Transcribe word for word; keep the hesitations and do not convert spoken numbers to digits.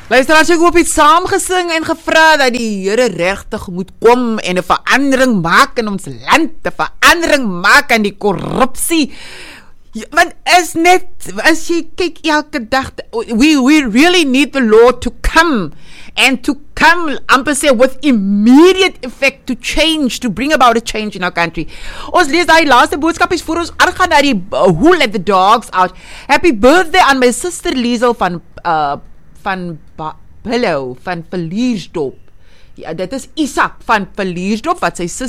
Luisteraars, ek hoop het saam gesing en gevra dat die Here regtig moet kom en 'n verandering maak in ons land, 'n verandering maak aan die korrupsie. Ja, want is net, as jy kyk elke dag, we, we really need the Lord to come, and to come, amper say, with immediate effect to change, to bring about a change in our country. Ons lees daai laaste boodskap is voor ons aangaan na die, uh, who let the dogs out. Happy birthday aan my sister Liesel van, uh, van Pillow, van Verliersdorp. Ja, dit is Isak van Verliersdorp, wat sy sister